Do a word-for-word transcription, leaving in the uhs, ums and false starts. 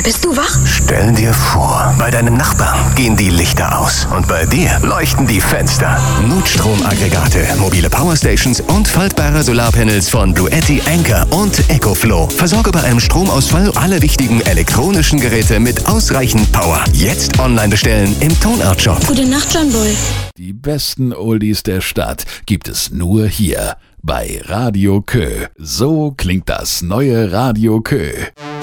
Bist du wach? Stell dir vor, bei deinem Nachbarn gehen die Lichter aus und bei dir leuchten die Fenster. Notstromaggregate, mobile Powerstations und faltbare Solarpanels von Bluetti, Anker und EcoFlow. Versorge bei einem Stromausfall alle wichtigen elektronischen Geräte mit ausreichend Power. Jetzt online bestellen im Tonart-Shop. Gute Nacht, John Boy. Die besten Oldies der Stadt gibt es nur hier bei Radio Kö. So klingt das neue Radio Kö.